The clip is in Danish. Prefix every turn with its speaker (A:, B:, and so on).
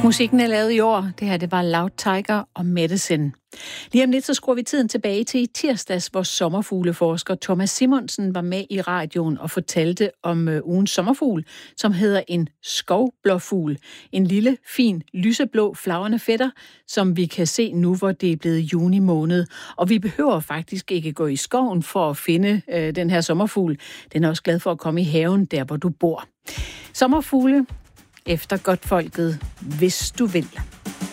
A: Musikken er lavet i år. Det her, det var Loud Tiger og Medicine. Lige om lidt, så skruer vi tiden tilbage til i tirsdags, hvor sommerfugleforsker Thomas Simonsen var med i radioen og fortalte om ugens sommerfugl, som hedder en skovblåfugl. En lille, fin, lyseblå flagrende fætter, som vi kan se nu, hvor det er blevet juni måned. Og vi behøver faktisk ikke gå i skoven for at finde den her sommerfugl. Den er også glad for at komme i haven, der hvor du bor. Sommerfugle efter godtfolket, hvis du vil.